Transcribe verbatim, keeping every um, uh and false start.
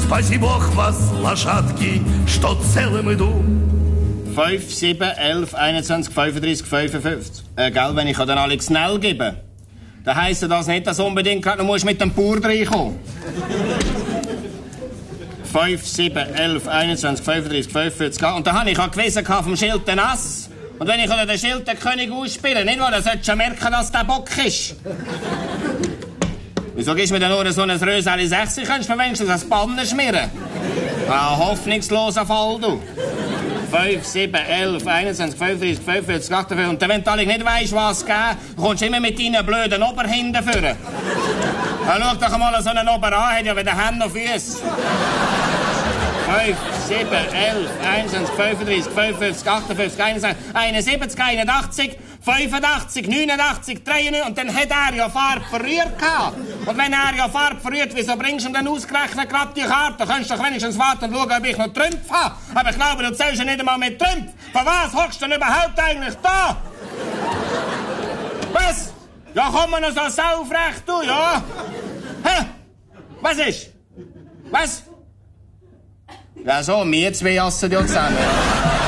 Спаси Бог вас, лошадки, что целым иду. fünf, sieben, elf, einundzwanzig, fünfunddreißig, fünfundfünfzig. Äh, gell, wenn ich dann alle schnell gebe, dann heisst das nicht, dass unbedingt gerade noch mit dem Bauer reinkommen. fünf, sieben, elf, einundzwanzig, fünfunddreißig, fünfundvierzig. Und da habe ich auch gewesen vom Schild den Ass. Und wenn ich unter den Schild den König ausspiele, nicht wahr, dann solltest du schon merken, dass der Bock ist. Wieso gibst du mir denn nur so ein Röseli sechzig? Könntest du mir wenigstens ein Banner schmieren? Ein hoffnungsloser Fall, du. fünf, sieben, elf, einundzwanzig, fünfunddreißig, fünfundvierzig, achtundvierzig. Und wenn du nicht weisst, was geben, kommst du immer mit deinen blöden Ober hinten führen. Ja, schau doch mal so einen Ober an, hat ja weder Hände noch Füße. fünf, sieben, elf, einundzwanzig, fünfunddreißig, fünfundfünfzig, achtundfünfzig, einundzwanzig, einundsiebzig, einundachtzig, fünfundachtzig, neunundachtzig, dreiundneunzig. Und dann hat er ja Farbe verrührt gehabt. Und wenn er ja Farbe verrührt, wieso bringst du ihm dann ausgerechnet gerade die Karte? Du könntest doch wenigstens warten und schauen, ob ich noch Trümpfe habe. Aber ich glaube, du zählst ja nicht einmal mit Trümpfen. Von was hockst du denn überhaupt eigentlich da? Was? Ja, komm mal noch so saufrecht, du, ja? Hä? Was ist? Was? Ja, so, wir zwei jassen ja zusammen.